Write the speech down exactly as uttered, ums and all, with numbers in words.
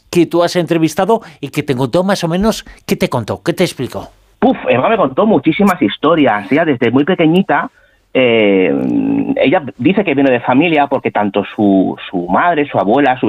que tú has entrevistado y que te contó más o menos, ¿qué te contó? ¿Qué te explicó? Puf, Eva me contó muchísimas historias. Ella desde muy pequeñita, eh, ella dice que viene de familia porque tanto su, su madre, su abuela, su